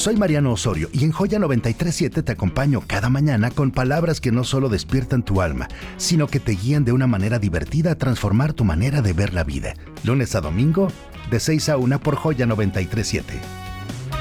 Soy Mariano Osorio y en Joya 93.7 te acompaño cada mañana con palabras que no solo despiertan tu alma, sino que te guían de una manera divertida a transformar tu manera de ver la vida. Lunes a domingo, de 6 a 1 por Joya 93.7.